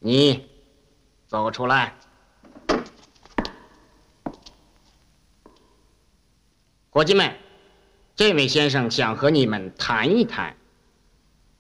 你走出来。伙计们，这位先生想和你们谈一谈。